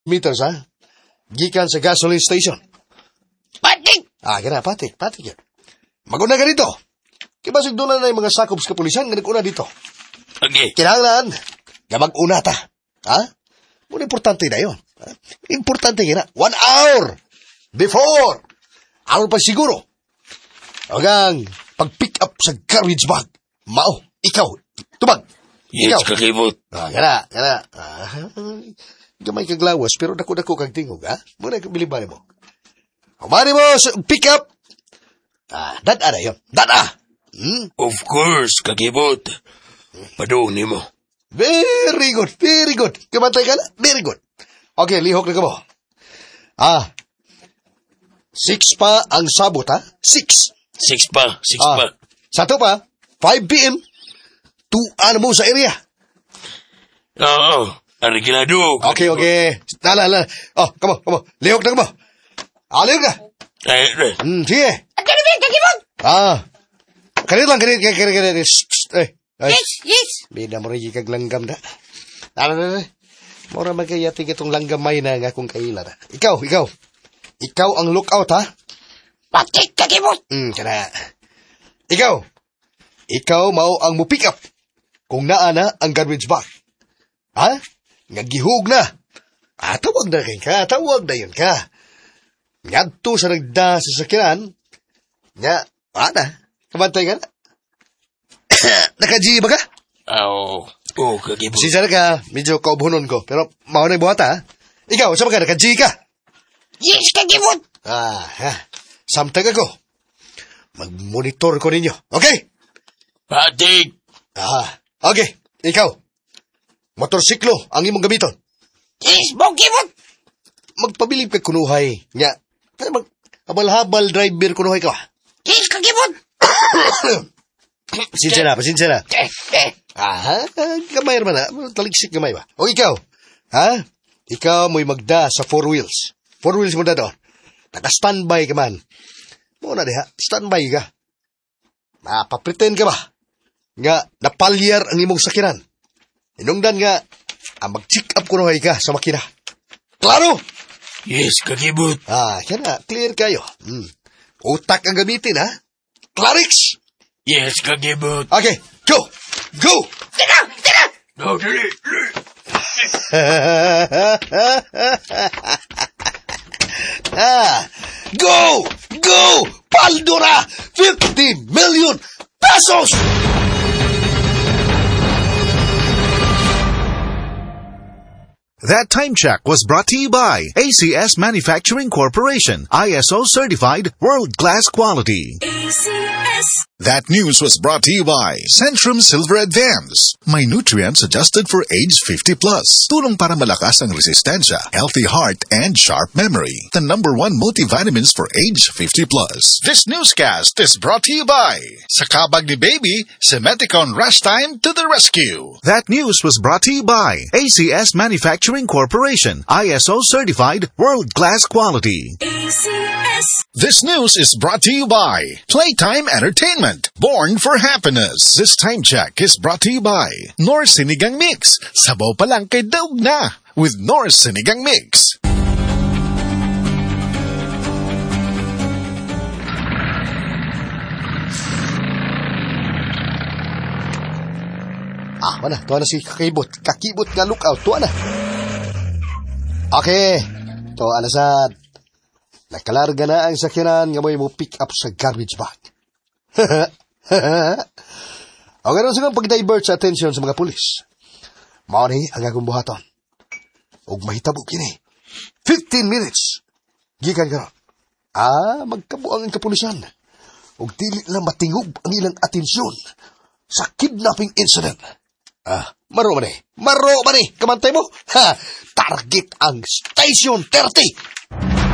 meters, ha? Gikan sa gasoline station. Patik! Gana, patik yun. Maguna ka dito. Kibasig doon na yung mga sakop sa kapulisan nga nag-una dito. Okay. Kinahanglan nga mag-una ta. Ha? Muna importante na yun. Ha? Importante nga na. 1 hour before. Hour pa siguro. Hanggang pag-pick up sa garbage bag. Mao, ikaw, tubag. Yes, Ikaw. kakibot. Gana. Gamay kag lawas, pero dako-dako kag tingog, ha? Muna biliban mo. Humani mo, pick up. Dada na yun. Dada. Of course, kakibot. Padoon ni mo. Very good, very good. Kamantay ka na, very good. Okay, lihok na ka mo. 6 pa ang sabot, ha? 6. Six pa. Sato pa, 5 p.m. Tuan mo sa area. Oo, arigilado. Okay. Lala. Kamo. Lihok na ka mo. Lihok na. Sige. Ang kanibig, kakibot! Kanit lang. Yes. Bida mo rin kag langgam na. Mora magkayati itong langgamay na nga kung kaila na. Ikaw. Ikaw ang lookout, ha? Patik, kakibot! Kana. Ikaw mao ang mo pick up kung naa na ang garbage bag. Ha? Nga gihug na. Tawag na yun ka. Ngadto sa nagda sa sakiran. Nga, kamantay ka na. Naka-G ba ka? Oo, kakibot. Sinsara ka, medyo kaubhunon ko. Pero mao na buhat, ha? Ikaw, saan ka? Naka-G ka? Yes, kakibot! Samtag ako. Mag-monitor ko ninyo. Okay? Patik! Okay. Ikaw. Motorsiklo ang imong gamiton. Yes, kakibot! Magpabilib ka kunuhay. Nga. Habal-habal driver kunuhay ka. Yes, kakibot! Pasensya na. Gamay naman na. Taligsik gamay ba? O ikaw. Ikaw mo'y magda sa 4 wheels. 4 wheels mo na doon. Naka-standby ka man. Muna diha, standby ka. Mapapretend ka ba? Nga, napalyar ang imong sakiran. Inungdan nga, mag-check up kunuhay ka sa makina. Klaro? Yes, kakibot. Yan na, clear kayo. Utak ang gamitin, ha? Clarix! Yes, kakibot. Okay, go! Teka! No, dali. Go! Paldora! 50 million pesos! That time check was brought to you by ACS Manufacturing Corporation, ISO certified world-class quality. ACS. That news was brought to you by Centrum Silver Advance. May nutrients adjusted for age 50 plus. Tulong para malakas ang resistensya, healthy heart, and sharp memory. The #1 multivitamins for age 50 plus. This newscast is brought to you by sa kabag ni baby, Semeticon Rush Time to the rescue. That news was brought to you by ACS Manufacturing Corporation, ISO certified world-class quality. ACS. This news is brought to you by Playtime Entertainment, born for happiness. This time check is brought to you by North Sinigang Mix. Sabaw pa lang kay daog na with North Sinigang Mix. Wala, tuwa na si kakibot nga lookout, tuwa na. Okay, tuwa na sad. Nakalarga na ang sakinan nga may mo pick up sa garbage bag. O ganoon sa pag-divert sa attention sa mga pulis. Mao ni ang akong buhaton. Og mahitabo kini. 15 minutes. Gikan karon. Magkabuang ang kapulisan. Og dili lang matingog ang ilang atensyon sa kidnapping incident. Maro man eh. Kamantay mo? Target ang Station 30.